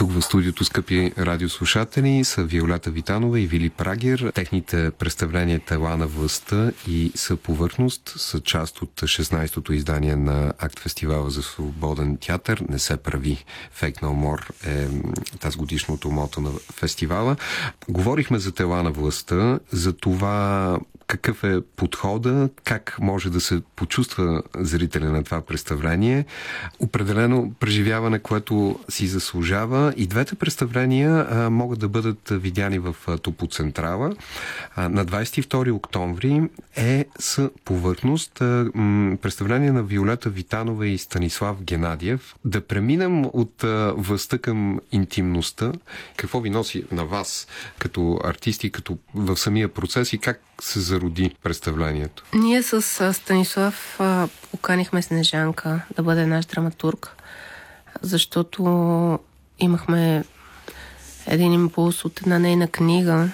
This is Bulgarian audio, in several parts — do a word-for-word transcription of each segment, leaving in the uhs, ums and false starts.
Тук в студиото, скъпи радиослушатели, са Виолета Витанова и Вили Прагер. Техните представления "Тела на властта" и "Съповърхност" са част от шестнайсетото издание на Акт Фестивала за свободен театър. "Не се прави Fake No More" е тази годишното мото на фестивала. Говорихме за "Тела на властта", за това какъв е подхода, как може да се почувства зрителя на това представление. Определено преживяване, което си заслужава. И двете представления а, могат да бъдат видяни в Топоцентрала. А, на двайсет и втори октомври е "Съповърхност", а, м, представление на Виолета Витанова и Станислав Генадиев. Да преминем от а, властта към интимността. Какво ви носи на вас като артисти, като в самия процес и как се зароди представлението? Ние с Станислав а, поканихме Снежанка да бъде наш драматург, защото имахме един импулс от една нейна книга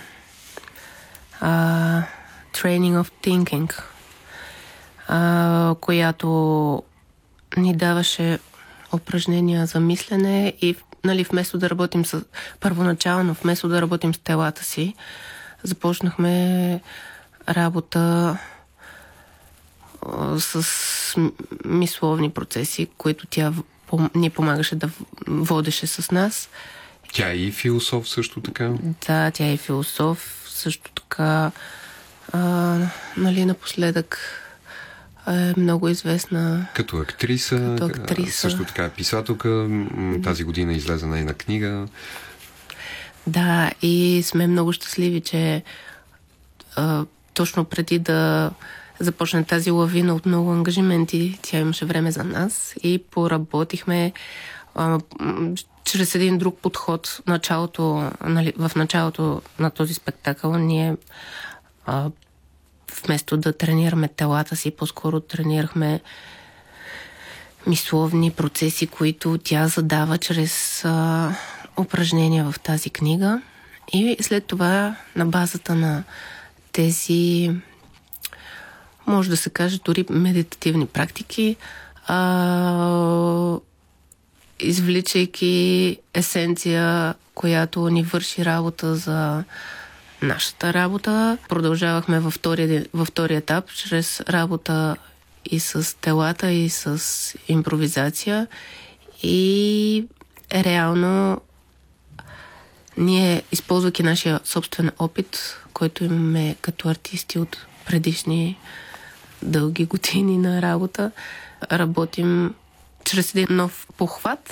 а, Training of Thinking, а, която ни даваше упражнения за мислене и, нали, вместо да работим с, първоначално, вместо да работим с телата си, започнахме работа а, с мисловни процеси, които тя ни помагаше да водеше с нас. Тя е и философ също така? Да, тя е и философ. Също така, а, нали, напоследък е много известна като актриса. Като актриса. Също така е писателка. Тази година излезе нейна книга. Да, и сме много щастливи, че а, точно преди да започне тази лавина от много ангажименти, тя имаше време за нас и поработихме а, чрез един друг подход. Началото, нали, в началото на този спектакъл ние а, вместо да тренираме телата си, по-скоро тренирахме мисловни процеси, които тя задава чрез а, упражнения в тази книга. И след това на базата на тези, може да се каже, дори медитативни практики, а, извличайки есенция, която ни върши работа за нашата работа, продължавахме във втория, във втория етап, чрез работа и с телата, и с импровизация. И реално ние, използвайки нашия собствен опит, който имаме като артисти от предишни дълги години на работа, работим чрез един нов похват